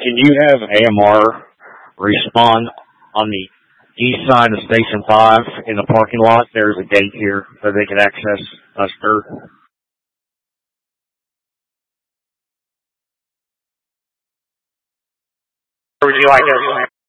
Can you have AMR respawn on the east side of Station 5 in the parking lot? There's a gate here so they can access us through. Where would you like us?